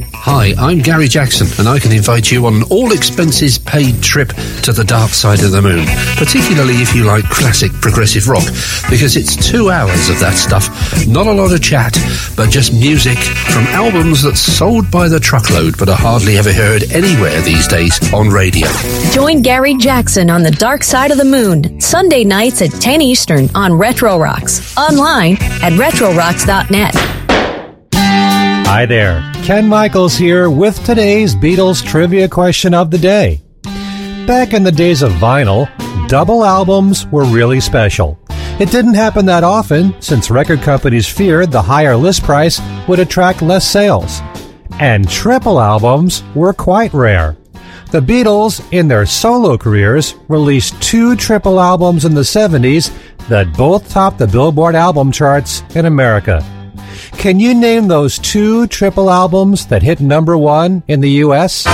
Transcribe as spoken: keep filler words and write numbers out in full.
Hi, I'm Gary Jackson, and I can invite you on an all-expenses-paid trip to the dark side of the moon, particularly if you like classic progressive rock, because it's two hours of that stuff, not a lot of chat, but just music from albums that sold by the truckload but are hardly ever heard anywhere these days on radio. Join Gary Jackson on the dark side of the moon, Sunday nights at ten Eastern on Retro Rocks, online at retro rocks dot net. Hi there, Ken Michaels here with today's Beatles trivia question of the day. Back in the days of vinyl, double albums were really special. It didn't happen that often since record companies feared the higher list price would attract less sales. And triple albums were quite rare. The Beatles, in their solo careers, released two triple albums in the seventies that both topped the Billboard album charts in America. Can you name those two triple albums that hit number one in the U S?